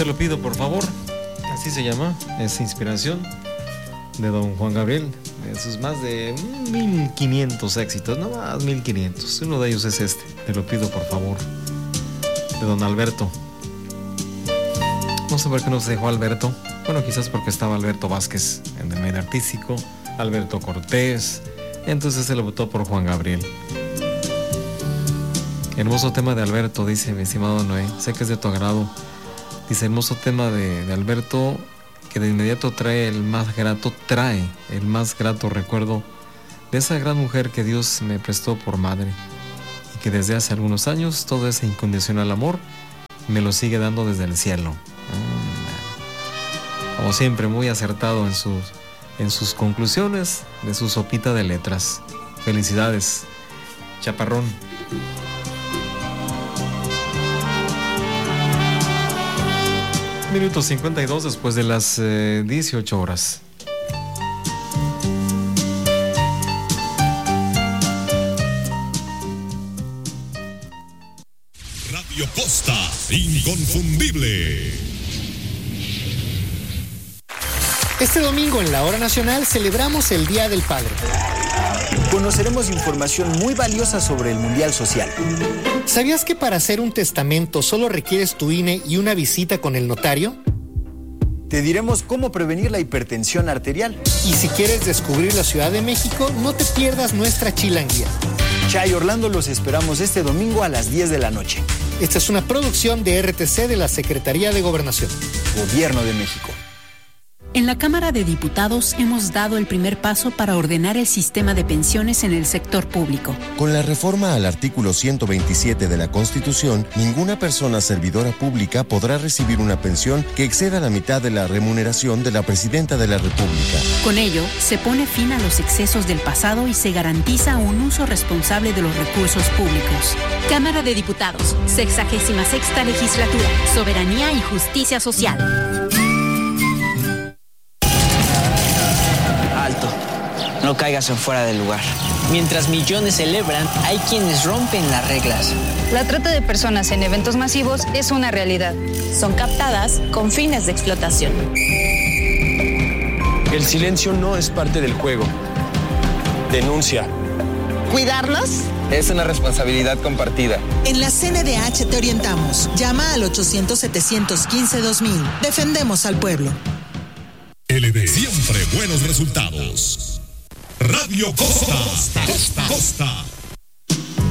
te lo pido por favor, así se llama, es inspiración de don Juan Gabriel, de sus más de 1500 éxitos, no más 1500, uno de ellos es este, te lo pido por favor, de don Alberto. No sé por qué no se dejó Alberto, bueno, quizás porque estaba Alberto Vázquez en el medio artístico, Alberto Cortés, entonces se lo votó por Juan Gabriel. Hermoso tema de Alberto, dice mi estimado Noé, sé que es de tu agrado. Dice, hermoso tema de Alberto, que de inmediato trae el más grato recuerdo de esa gran mujer que Dios me prestó por madre y que desde hace algunos años todo ese incondicional amor me lo sigue dando desde el cielo. Como siempre, muy acertado en sus conclusiones de su sopita de letras. Felicidades, chaparrón. Minuto 52 después de las 18 horas. Radio Costa, inconfundible. Este domingo en la Hora Nacional celebramos el Día del Padre. Conoceremos información muy valiosa sobre el Mundial Social. ¿Sabías que para hacer un testamento solo requieres tu INE y una visita con el notario? Te diremos cómo prevenir la hipertensión arterial. Y si quieres descubrir la Ciudad de México, no te pierdas nuestra chilanguía. Chay Orlando, los esperamos este domingo a las 10 de la noche. Esta es una producción de RTC de la Secretaría de Gobernación. Gobierno de México. En la Cámara de Diputados hemos dado el primer paso para ordenar el sistema de pensiones en el sector público. Con la reforma al artículo 127 de la Constitución, ninguna persona servidora pública podrá recibir una pensión que exceda la mitad de la remuneración de la Presidenta de la República. Con ello, se pone fin a los excesos del pasado y se garantiza un uso responsable de los recursos públicos. Cámara de Diputados, 66ª Legislatura, Soberanía y Justicia Social. No caigas en fuera del lugar. Mientras millones celebran, hay quienes rompen las reglas. La trata de personas en eventos masivos es una realidad. Son captadas con fines de explotación. El silencio no es parte del juego. Denuncia. ¿Cuidarlos? Es una responsabilidad compartida. En la CNDH te orientamos. Llama al 800-715-2000. Defendemos al pueblo. LD, siempre buenos resultados. Radio Costa.